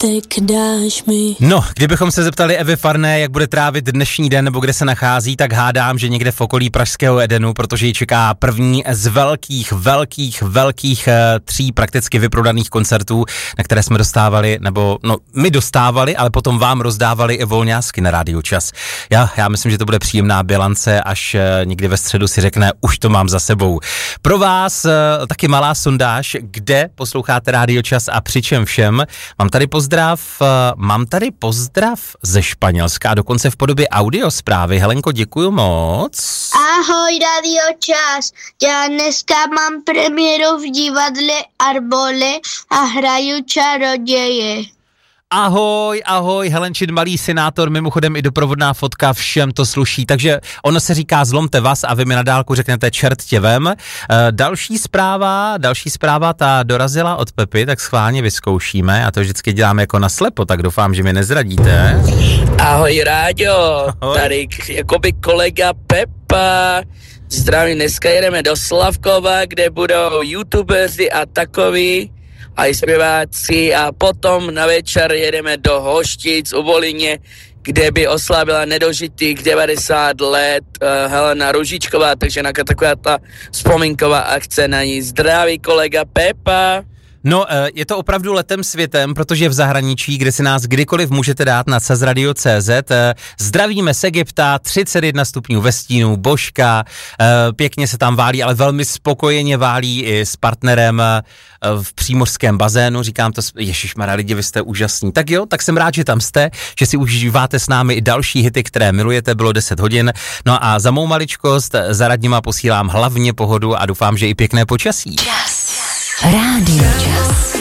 tak dáš mi. No, kdybychom se zeptali Evy Farné, jak bude trávit dnešní den nebo kde se nachází, tak hádám, že někde v okolí pražského Edenu, protože ji čeká první z velkých 3 prakticky vyprodaných koncertů, na které jsme dostávali, nebo no, my dostávali, ale potom vám rozdávali i volňásky na Rádiu Čas. Já myslím, že to bude příjemná bilance, až někdy ve středu si řekne, už to mám za sebou. Pro vás taky malá sondáž, kde posloucháte Rádio Čas a při čem všem. Mám tady pozdrav ze Španělska a dokonce v podobě audiosprávy. Helenko, děkuju moc. Ahoj Radio Čas, já dneska mám premiéru v divadle Arbole a hraju čaroděje. Ahoj, Helenčin malý senátor, mimochodem i doprovodná fotka, všem to sluší, takže ono se říká zlomte vás a vy mi na dálku řeknete čert tě vem. Další zpráva, ta dorazila od Pepy, tak schválně vyzkoušíme a to vždycky děláme jako naslepo, tak doufám, že mi nezradíte. Ahoj Ráďo, tady jakoby kolega Pepa. Zdravím, dneska jedeme do Slavkova, kde budou youtubeři a takový a i zpěváci a potom na večer jedeme do Hoštic u Volině, kde by oslavila nedožitých 90 let Helena Ružičková, takže taková ta vzpomínková akce na ní. Zdraví kolega Pepa. No, je to opravdu letem světem, protože v zahraničí, kde si nás kdykoliv můžete dát na CZradio.cz, zdravíme z Egypta, 31 stupňů ve stínu, Božka, pěkně se tam válí, ale velmi spokojeně válí i s partnerem v přímořském bazénu, říkám to, ježišmarja lidi, vy jste úžasní. Tak jo, tak jsem rád, že tam jste, že si užíváte s námi i další hity, které milujete, bylo 10 hodin, no a za mou maličkost, za radněma posílám hlavně pohodu a doufám, že i pěkné počasí. Rádio Čas.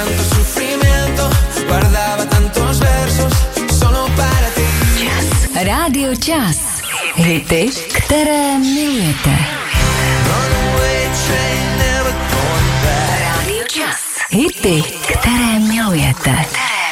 Rádio Čas. Hity, které milujete. Rádio Čas. Hity, které milujete.